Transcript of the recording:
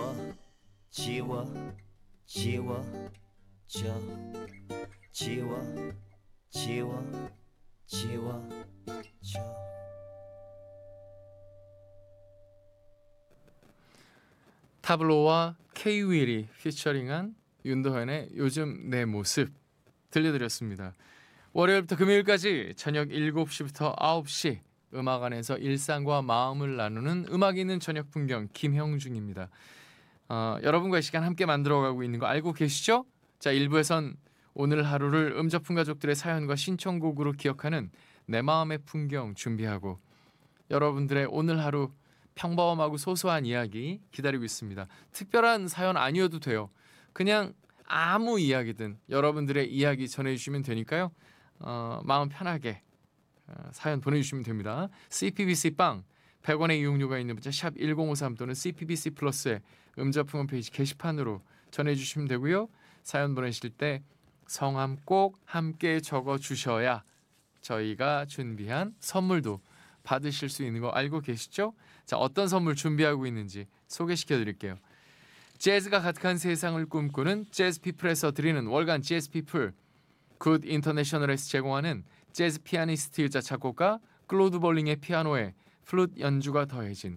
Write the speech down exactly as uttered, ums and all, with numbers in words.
지워 지워 지워 져 지워 지워 지워 져 타블로와 K-윌이 피처링한 윤도현의 요즘 내 모습 들려드렸습니다. 월요일부터 금요일까지 저녁 일곱 시부터 아홉 시 음악 안에서 일상과 마음을 나누는 음악이 있는 저녁 풍경 김형중입니다. 어, 여러분과의 시간 함께 만들어가고 있는 거 알고 계시죠? 자, 일 부에선 오늘 하루를 음저풍 가족들의 사연과 신청곡으로 기억하는 내 마음의 풍경 준비하고 여러분들의 오늘 하루 평범하고 소소한 이야기 기다리고 있습니다. 특별한 사연 아니어도 돼요. 그냥 아무 이야기든 여러분들의 이야기 전해주시면 되니까요. 어, 마음 편하게 어, 사연 보내주시면 됩니다. 씨피비씨 빵 백 원의 이용료가 있는 문자 샵 일공오삼 또는 씨피비씨 플러스의 음자풍 홈페이지 게시판으로 전해주시면 되고요. 사연 보내실 때 성함 꼭 함께 적어주셔야 저희가 준비한 선물도 받으실 수 있는 거 알고 계시죠? 자, 어떤 선물 준비하고 있는지 소개시켜 드릴게요. 재즈가 가득한 세상을 꿈꾸는 재즈피플에서 드리는 월간 재즈피플, 굿 인터내셔널에서 제공하는 재즈 피아니스트이자 작곡가 클로드 볼링의 피아노에 플룻 연주가 더해진